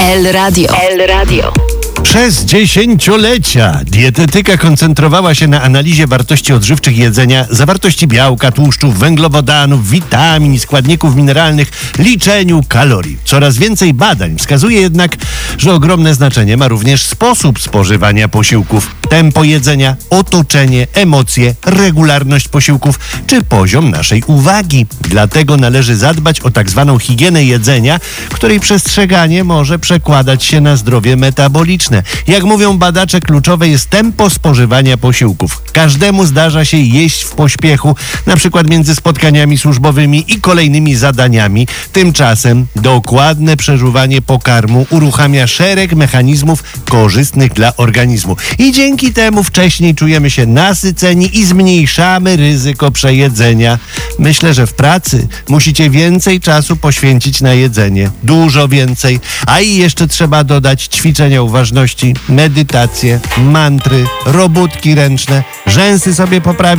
El Radio. El Radio. Przez dziesięciolecia dietetyka koncentrowała się na analizie wartości odżywczych jedzenia, zawartości białka, tłuszczów, węglowodanów, witamin, składników mineralnych, liczeniu kalorii. Coraz więcej badań wskazuje jednak, że ogromne znaczenie ma również sposób spożywania posiłków, tempo jedzenia, otoczenie, emocje, regularność posiłków czy poziom naszej uwagi. Dlatego należy zadbać o tak zwaną higienę jedzenia, której przestrzeganie może przekładać się na zdrowie metaboliczne. Jak mówią badacze, kluczowe jest tempo spożywania posiłków. Każdemu zdarza się jeść w pośpiechu, na przykład między spotkaniami służbowymi i kolejnymi zadaniami. Tymczasem dokładne przeżuwanie pokarmu uruchamia szereg mechanizmów korzystnych dla organizmu. I dzięki temu wcześniej czujemy się nasyceni i zmniejszamy ryzyko przejedzenia. Myślę, że w pracy musicie więcej czasu poświęcić na jedzenie. Dużo więcej. A i jeszcze trzeba dodać ćwiczenia uważności, medytację, mantry, robótki ręczne, rzęsy sobie poprawić.